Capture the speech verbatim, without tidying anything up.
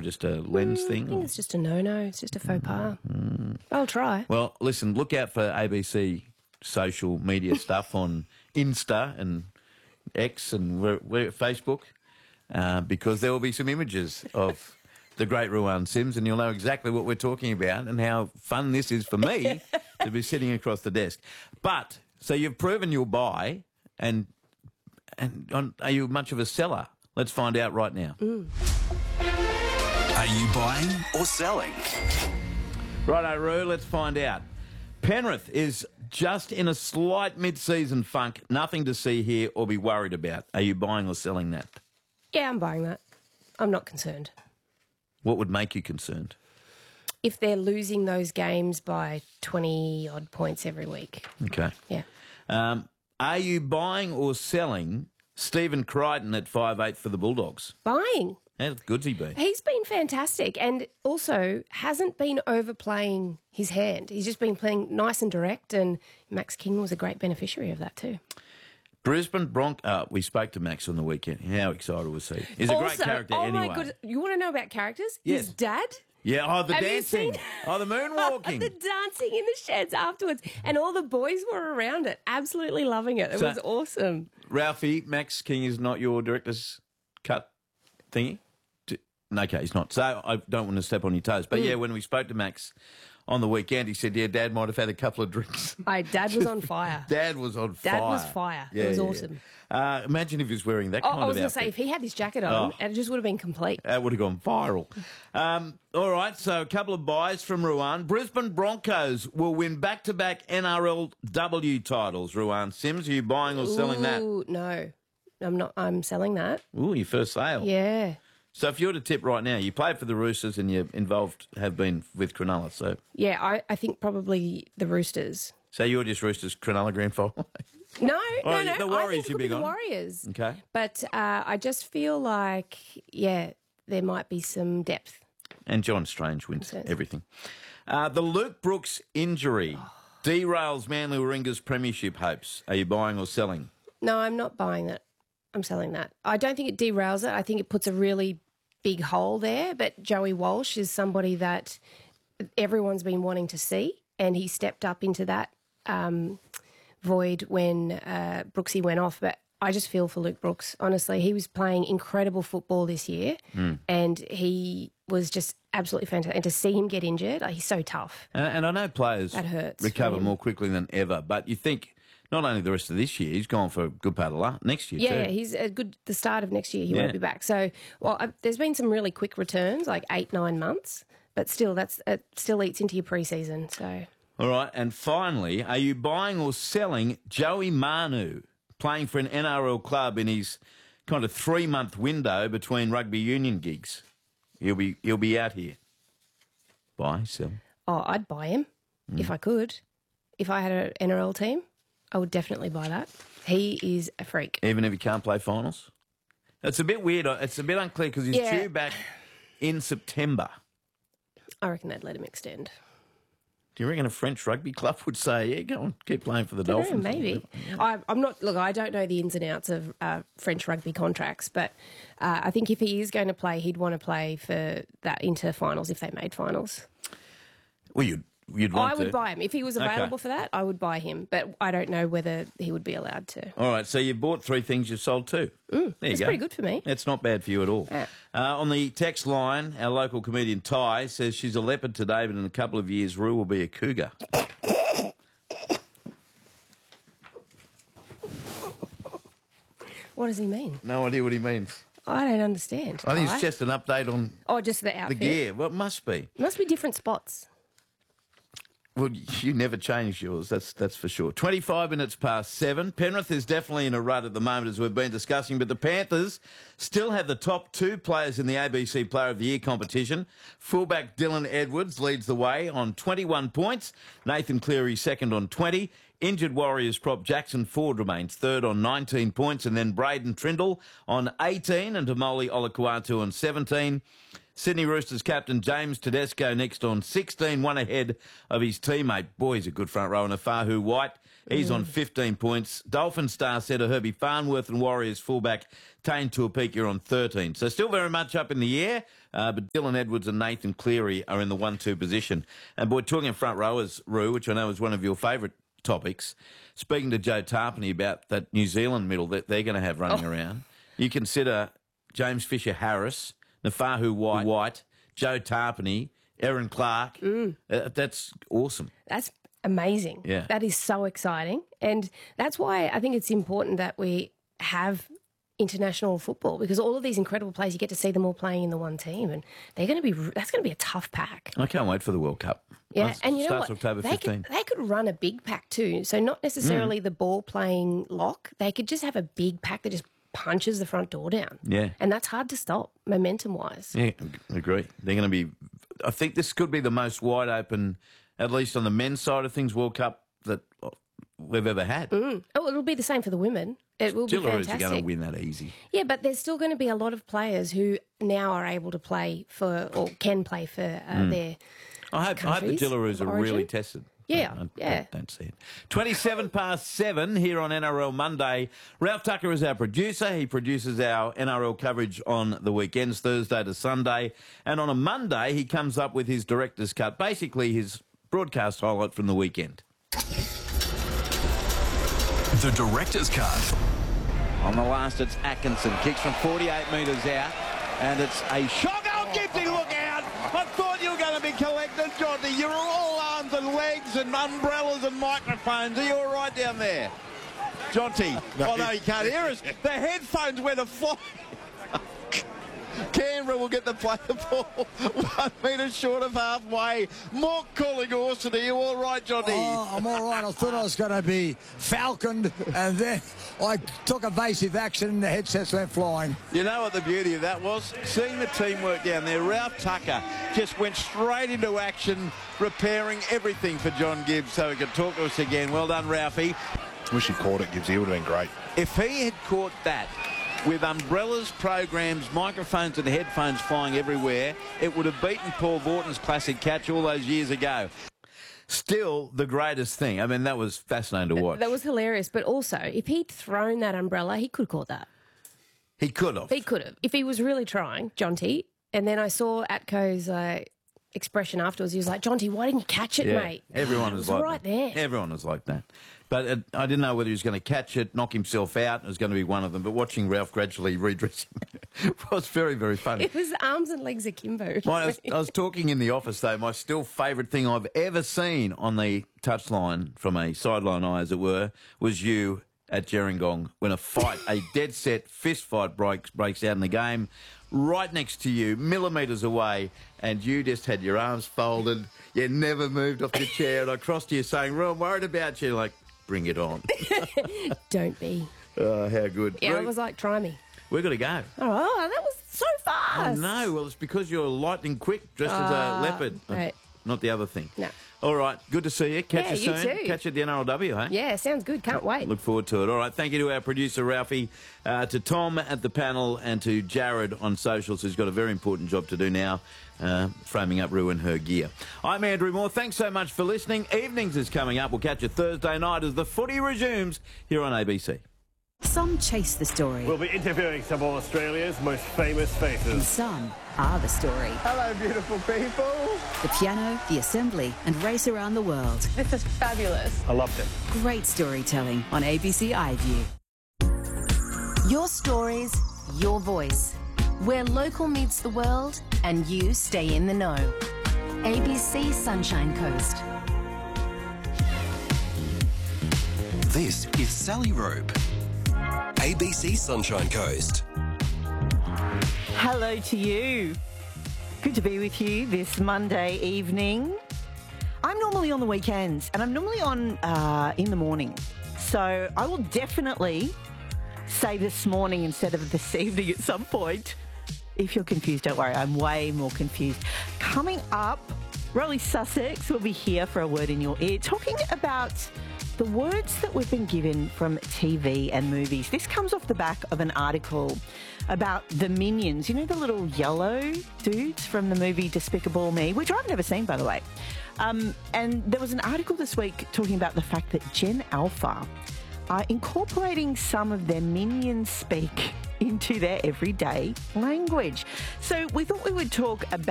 just a lens mm, thing? I think or? it's just a no-no. It's just a faux pas. Mm. I'll try. Well, listen, look out for A B C social media stuff on Insta and X and where, where, Facebook, uh, because there will be some images of the great Ruan Sims, and you'll know exactly what we're talking about and how fun this is for me to be sitting across the desk. But, so you've proven you'll buy, and and on, are you much of a seller? Let's find out right now. Mm. Are you buying or selling? Righto, Roo, let's find out. Penrith is just in a slight mid-season funk, nothing to see here or be worried about. Are you buying or selling that? Yeah, I'm buying that. I'm not concerned. What would make you concerned? If they're losing those games by twenty-odd points every week. Okay. Yeah. Um, are you buying or selling Stephen Crichton at five eight for the Bulldogs? Buying. How good's he been? He's been fantastic and also hasn't been overplaying his hand. He's just been playing nice and direct, and Max King was a great beneficiary of that too. Brisbane Bronc. Uh, we spoke to Max on the weekend. How excited was he? He's a also, great character oh anyway. my goodness, you want to know about characters? Yes. His dad? Yeah, oh, the Have you dancing. seen- Oh, the moonwalking. the dancing in the sheds afterwards, and all the boys were around it, absolutely loving it. It So- was awesome. Ralphie, Max King is not your director's cut thingy? D- Okay, he's not. So I don't want to step on your toes. But yeah, when we spoke to Max on the weekend, he said, yeah, Dad might have had a couple of drinks. My dad was on fire. Dad was on fire. Dad was fire. It was awesome. Uh, imagine if he was wearing that Oh, kind I was of going to say, outfit. if he had his jacket on, Oh. it just would have been complete. That would have gone viral. Um, all right, so a couple of buys from Ruan. Brisbane Broncos will win back-to-back N R L W titles, Ruan Sims. Are you buying or selling that? Ooh, no. I'm not. I'm selling that. Ooh, your first sale. Yeah. So if you were to tip right now, you played for the Roosters and you're involved, have been with Cronulla. So Yeah, I, I think probably the Roosters. so you're just Roosters Cronulla grand final. No, Oh, no, no. the I Warriors think it you're could be big the on. Warriors. Okay. But uh, I just feel like, yeah, there might be some depth. And John Strange wins Sense. everything. Uh, the Luke Brooks injury derails Manly Warringah's premiership hopes. Are you buying or selling? No, I'm not buying that. I'm selling that. I don't think it derails it. I think it puts a really big hole there. But Joey Walsh is somebody that everyone's been wanting to see, and he stepped up into that um, void when uh, Brooksy went off. But I just feel for Luke Brooks, honestly. He was playing incredible football this year, Mm. and he was just absolutely fantastic. And to see him get injured, like, he's so tough. And, and I know players That hurts recover for him. more quickly than ever, but you think not only the rest of this year, he's gone for a good part of la- next year Yeah, too. he's a good. The start of next year, he Yeah. won't be back. So, well, uh, there's been some really quick returns, like eight, nine months, but still, that's it still eats into your preseason. So, All right, and finally, are you buying or selling Joey Manu, playing for an N R L club in his kind of three-month window between rugby union gigs? He'll be he'll be out here. Buy, sell. oh, I'd buy him if I could. If I had an N R L team, I would definitely buy that. He is a freak. Even if he can't play finals? It's a bit weird. It's a bit unclear because he's Yeah. due back in September. I reckon they'd let him extend. Do you reckon a French rugby club would say, yeah, go on, keep playing for the Dunno, Dolphins? maybe. I, I'm not. Look, I don't know the ins and outs of uh, French rugby contracts, but uh, I think if he is going to play, he'd want to play for that into finals if they made finals. Well, you'd, you'd want I would to. buy him. If he was Okay. available for that, I would buy him. But I don't know whether he would be allowed to. All right, so you bought three things, you've sold two. there you That's go. pretty good for me. It's not bad for you at all. Yeah. Uh, on the text line, our local comedian Ty says she's a leopard today, but in a couple of years, Rue will be a cougar. What does he mean? No idea what he means. I don't understand. I think Ty. it's just an update on Oh, just the the outfit. gear. Well, it must be. Must be different spots. Well, you never change yours, that's that's for sure. twenty-five minutes past seven. Penrith is definitely in a rut at the moment, as we've been discussing, but the Panthers still have the top two players in the A B C Player of the Year competition. Fullback Dylan Edwards leads the way on twenty-one points. Nathan Cleary second on twenty. Injured Warriors prop Jackson Ford remains third on nineteen points, and then Braden Trindle on eighteen and Tamoli Olakuatu on seventeen. Sydney Roosters captain James Tedesco next on sixteen, one ahead of his teammate. Boy, he's a good front row, and Afahu White He's mm. on fifteen points. Dolphin star setter Herbie Farnworth and Warriors fullback Tane Tuapika are on thirteen. So still very much up in the air, uh, but Dylan Edwards and Nathan Cleary are in the one two position. And, boy, talking of front rowers, Roo, which I know is one of your favourite topics, speaking to Joe Tarpany about that New Zealand middle that they're going to have running oh. around, you consider James Fisher-Harris, Nafahu White, White, Joe Tarpany, Erin Clark. Mm. Uh, that's awesome. That's amazing. Yeah. That is so exciting. And that's why I think it's important that we have international football, because all of these incredible players, you get to see them all playing in the one team, and they're going to be, that's going to be a tough pack. I can't wait for the World Cup. Yeah, It and you know starts what? October fifteenth. They could, they could run a big pack too. So not necessarily mm. the ball playing lock. They could just have a big pack that just punches the front door down. Yeah. And that's hard to stop, momentum-wise. Yeah, I agree. They're going to be, I think this could be the most wide open, at least on the men's side of things, World Cup that we've ever had. Mm. Oh, it'll be the same for the women. It will Still be fantastic. Still are going to win that easy. Yeah, but there's still going to be a lot of players who now are able to play for, or can play for uh, mm. their I hope, I hope the Gillaroos are really tested. Yeah, I, I, yeah. I don't see it. twenty-seven past seven here on N R L Monday. Ralph Tucker is our producer. He produces our N R L coverage on the weekends, Thursday to Sunday. And on a Monday, he comes up with his director's cut, basically his broadcast highlight from the weekend. The director's cut. On the last, it's Atkinson. Kicks from forty-eight metres out. And it's a shot. Oh, Gibson, look out. I thought you were going to be collected, Johnny. You're all arms and legs and umbrellas and microphones. Are you all right down there? Jonty, no, although you can't hear us, the headphones went a fly. Canberra will get the play the ball one metre short of halfway. More calling Orson. Are you all right, Johnny? Oh, I'm all right. I thought I was going to be falconed, and then I took evasive action and the headsets went flying. You know what the beauty of that was? Seeing the teamwork down there. Ralph Tucker just went straight into action, repairing everything for John Gibbs so he could talk to us again. Well done, Ralphie. Wish he caught it, Gibbs. He would have been great. If he had caught that with umbrellas, programs, microphones and headphones flying everywhere, it would have beaten Paul Vorton's classic catch all those years ago. Still the greatest thing. I mean, that was fascinating to watch. That was hilarious. But also, if he'd thrown that umbrella, he could have caught that. He could have. He could have. If he was really trying, Jonty. And then I saw Atco's uh, expression afterwards. He was like, Jonty, why didn't you catch it, yeah, mate? Everyone was, was like right that. there. Everyone was like that. But it, I didn't know whether he was going to catch it, knock himself out. It was going to be one of them. But watching Ralph gradually redressing was very, very funny. It was arms and legs akimbo. I, was, I was talking in the office, though. My still favourite thing I've ever seen on the touchline, from a sideline eye, as it were, was you at Gerringong when a fight, a dead set fist fight breaks, breaks out in the game, right next to you, millimetres away, and you just had your arms folded. You never moved off your chair, and I crossed to you saying, "Ro, I'm worried about you." Like, bring it on. Don't be. Oh, how good. Yeah, I was like, try me. We've got to go. Oh, that was so fast. Oh, no. Well, it's because you're lightning quick, dressed uh, as a leopard. Right. Not the other thing. No. All right. Good to see you. Catch yeah, you soon. You too. Catch you at the N R L W, hey? Yeah, sounds good. Can't wait. Look forward to it. All right. Thank you to our producer, Ralphie, uh, to Tom at the panel, and to Jared on socials, who's got a very important job to do now, uh, framing up Roo and her gear. I'm Andrew Moore. Thanks so much for listening. Evenings is coming up. We'll catch you Thursday night as the footy resumes here on A B C. Some chase the story. We'll be interviewing some of Australia's most famous faces. And some are the story. Hello, beautiful people. The piano, the assembly, and race around the world. This is fabulous. I loved it. Great storytelling on A B C iView. Your stories, your voice. Where local meets the world and you stay in the know. A B C Sunshine Coast. This is Sally Robe. A B C Sunshine Coast. Hello to you. Good to be with you this Monday evening. I'm normally on the weekends and I'm normally on uh, in the morning. So I will definitely say this morning instead of this evening at some point. If you're confused, don't worry, I'm way more confused. Coming up, Rolly Sussex will be here for a word in your ear, talking about the words that we've been given from T V and movies. This comes off the back of an article about the Minions. You know the little yellow dudes from the movie Despicable Me, which I've never seen, by the way. Um, and there was an article this week talking about the fact that Gen Alpha are incorporating some of their Minion speak into their everyday language. So we thought we would talk about